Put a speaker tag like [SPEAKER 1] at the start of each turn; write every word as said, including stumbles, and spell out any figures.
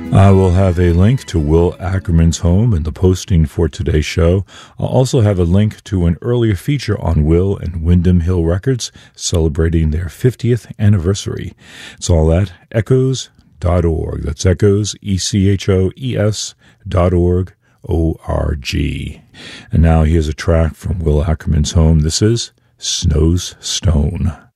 [SPEAKER 1] I will have a link to Will Ackerman's home in the posting for today's show. I'll also have a link to an earlier feature on Will and Windham Hill Records celebrating their fiftieth anniversary. It's all at echoes dot org. That's echoes, E C H O E S dot org, O R G. And now here's a track from Will Ackerman's home. This is Snow's Stone.